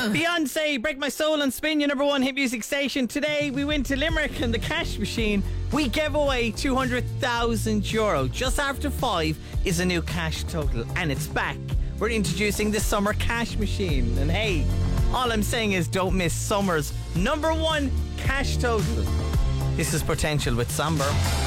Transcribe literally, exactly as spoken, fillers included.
Beyonce, Break My Soul and Spin, your number one hit music station. Today we went to Limerick and the cash machine. We gave away two hundred thousand euro. Just after five is a new cash total and it's back. We're introducing the summer cash machine. And hey, all I'm saying is don't miss summer's number one cash total. This is Potential with Samber.